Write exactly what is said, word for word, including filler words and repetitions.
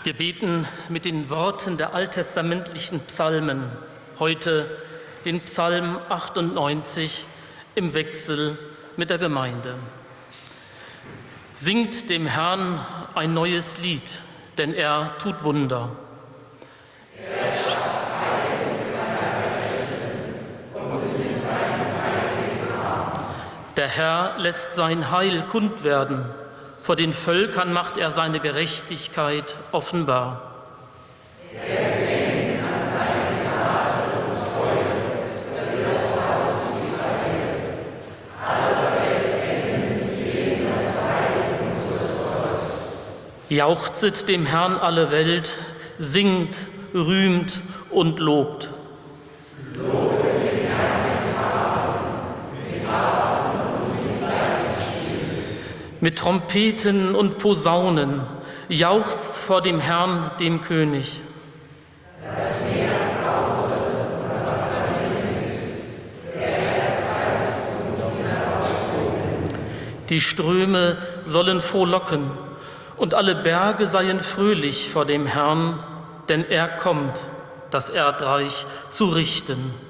Wir beten mit den Worten der alttestamentlichen Psalmen, heute den Psalm achtundneunzig im Wechsel mit der Gemeinde. Singt dem Herrn ein neues Lied, denn er tut Wunder. Er schafft Heil mit seiner Rechten und mit seinem heiligen Arm. Der Herr lässt sein Heil kund werden. Vor den Völkern macht er seine Gerechtigkeit offenbar. Er denkt an seine Gnade und Treue für das Haus Israel. Alle Weltenden sehen das Heil unseres Gottes. Jauchzet dem Herrn alle Welt, singt, rühmt und lobt. Lobet den Herrn mit Harfen, mit Harfen und mit Saitenspiel. Mit Trompeten und Posaunen jauchzt vor dem Herrn, dem König. Das Meer brauste und was darin ist, der Erdkreis und die Natur. Die Ströme sollen frohlocken und alle Berge seien fröhlich vor dem Herrn, denn er kommt, das Erdreich zu richten.